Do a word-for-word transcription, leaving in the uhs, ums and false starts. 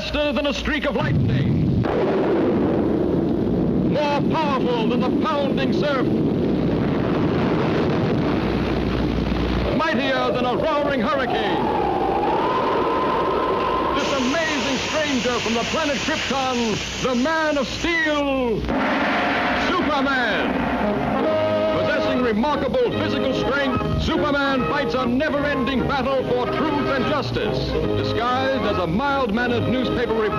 faster than a streak of lightning, more powerful than the pounding surf, mightier than a roaring hurricane. This amazing stranger from the planet Krypton, the Man of Steel, Superman. Possessing remarkable physical strength, Superman fights a never-ending battle for truth and justice. Disguised as a mild-mannered newspaper reporter,